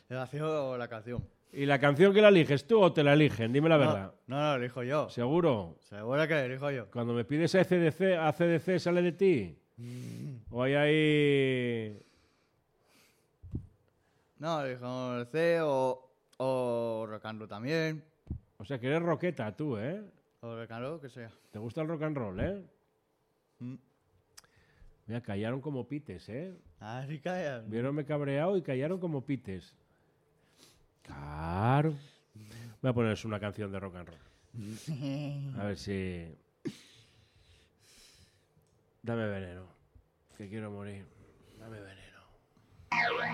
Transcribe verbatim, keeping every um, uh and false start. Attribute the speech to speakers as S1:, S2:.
S1: El vacío o la canción.
S2: ¿Y la canción que la eliges tú o te la eligen? Dime la verdad.
S1: No, no, no, lo elijo yo.
S2: ¿Seguro?
S1: Seguro que lo elijo yo.
S2: Cuando me pides A C D C, ¿A C D C sale de ti? ¿O hay ahí...?
S1: No, lo elijo el C o, o rock and roll también.
S2: O sea, que eres roqueta tú, ¿eh?
S1: O rock and roll, que sea.
S2: ¿Te gusta el rock and roll, eh?
S1: Mm.
S2: Mira, callaron como pites, ¿eh?
S1: Ah, sí, calla.
S2: Vieronme cabreado y callaron como pites. Claro. Voy a ponerles una canción de rock and roll. A ver si... Dame veneno. Que quiero morir. Dame veneno.